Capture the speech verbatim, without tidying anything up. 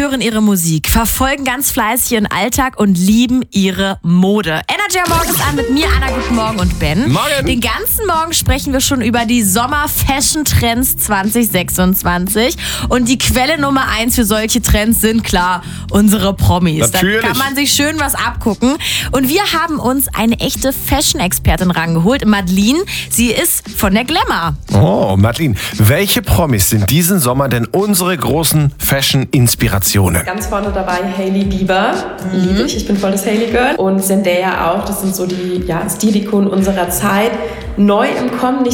hören ihre Musik, verfolgen ganz fleißig ihren Alltag und lieben ihre Mode. Energy am Morgen ist an mit mir, Anna, guten Morgen und Ben. Morgen. Den ganzen Morgen sprechen wir schon über die Sommer-Fashion-Trends zwanzig sechsundzwanzig. Und die Quelle Nummer eins für solche Trends sind klar unsere Promis. Natürlich. Da kann man sich schön was abgucken. Und wir haben uns eine echte Fashion-Expertin rangeholt, Madeline. Sie ist von der Glamour. Oh, Madeline, welche Promis sind diesen Sommer denn unsere großen Fashion-Inspirationen? Ganz vorne dabei Hailey Bieber, mhm. liebe ich, ich bin voll das Hailey-Girl. Und Zendaya auch, das sind so die ja, Stilikonen unserer Zeit. Neu im Kommen, nicht